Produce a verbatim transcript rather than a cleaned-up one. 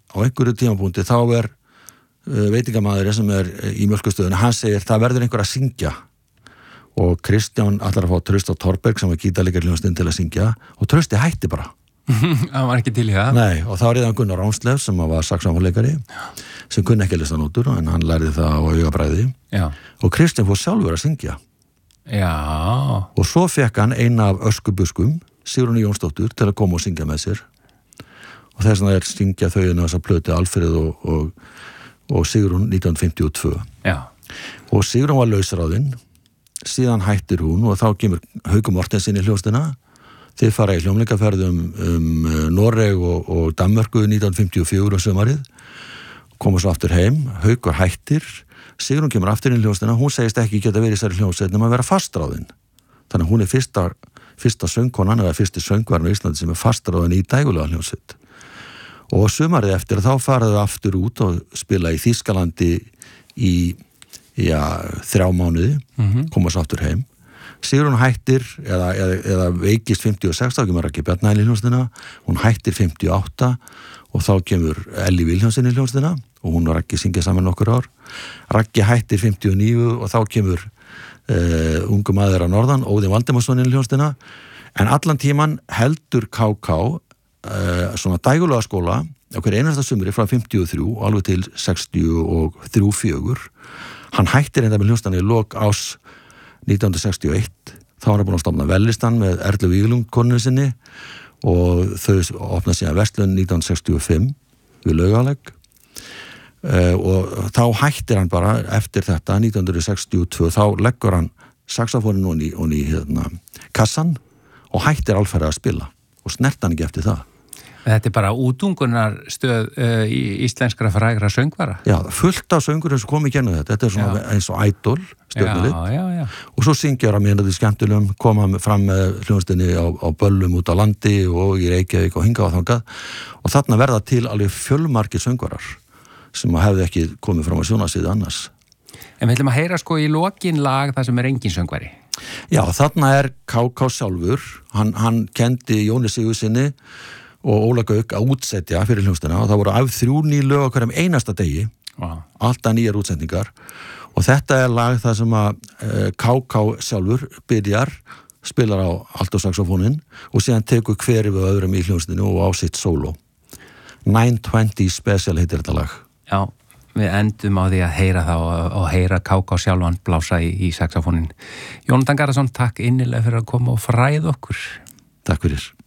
á einhverju tímapunkti þá er uh, veitingamaður sem er í mjölkustöðunni, hann segir það verður einhver að syngja og Kristján ætlar að fá Trausta Thorberg sem var gítarleikari hljómsveitin til að syngja og Trausti hætti bara. Það var ekki til í það. Nei, og þá er það Gunnar Rámslev sem var saxófonleikari sem kunni ekki að lesa nótur en hann lærði það á augabræði og Kristján fór sjálfur að syngja. Já. Og svo fekk hann eina af öskubuskum, Sigrúnu Jónsdóttur, til að koma og syngja með sér og þess vegna er syngja þau inn á þessa plötu Alfreð og, og, og Sigrún nítján hundruð fimmtíu og tvö. Já. Og Sigrún var lausráðin, síðan hættir hún og þá kemur Haukur Mortensen í hljómsveitina. Þeir fara í hljómleikaferð um, um Noreg og, og Danmörku nítján hundruð fimmtíu og fjögur á sumarið, koma svo aftur heim, Haukur hættir, Sigrún kemur aftur inn í hljómsveitina, hún segist ekki geta verið í þessari hljómsveit nema að vera fastráðin. Þannig að hún er fyrsta, fyrsta söngkonan eða fyrsti söngvarinn á Íslandi sem er fastráðin í dægulega hljómsveit. Og sumarið eftir þá faraðu aftur út og spila í Þýskalandi í já, þrjá mánuði, mm-hmm. koma svo aftur heim. Sigrún hættir eða, eða, eða veikist fimmtíu og sex, þá kemur Raggi Bjarnæl í hljómsveitina, hún hættir fimmtíu og átta og þá kemur Elli Vilhjálmsson í hljómsveitina og hún og Raggi syngja saman nokkur ár. Raggi hættir fimmtíu og níu og þá kemur uh, ungu maður að norðan, Óðinn Valdimarsson í hljómsveitina, en allan tíman heldur K K uh, svona dægulega skóla á hverju einasta sumri frá fimmtíu og þrjú alveg til sextíu og þrjú fjögur. Hann hættir enda með hljómsveitina í lok ás nítján hundruð sextíu og eitt, þá var hann búin að stofna Vellistan með Erlu Víglund konunni sinni og þau opna síðan verslun nítján hundruð sextíu og fimm við Laugalegg uh, og þá hættir hann bara eftir þetta nítján hundruð sextíu og tvö, þá leggur hann saxofónin og í, og í hérna, kassan og hættir alferðið að spila og snert hann ekki eftir það. Þetta er bara útungunar stöð uh, í íslenskra frægra söngvara. Já, fullt af söngurum sem kom í gennu þetta. Þetta er svona já. Eins og Idol stjórnulit. Já, já, já. Og svo syngjar að mér þetta skemmtilegum, koma fram með hljómsveitinni á, á böllum út á landi og í Reykjavík og hingað og þangað. Og þarna verða til alveg fjölmargir söngvarar sem hefði ekki komið fram á sjónarsviði annars. En við ætlum að heyra sko í lokin lag það sem er engin söngvari. Já, þarna er K K sjálfur. Hann, hann kendi Jóni Sigurðssyni og Óla Gauk að útsetja fyrir hljómsveitina og það voru af þrjú ný lög á hverjum einasta degi, wow. Alltaf nýjar útsetningar og þetta er lag það sem að uh, K K sjálfur byrjar, spilar á altosaxofónin og síðan tekur hver við öðrum í hljómsveitinu og á sitt sóló. nine twenty Special heitir þetta lag. Já, við endum á því að heyra það og, og heyra K K sjálfan blása í, í saxofónin. Jónatan Garðarsson, takk innilega fyrir að koma og fræða okkur. Takk fyrir.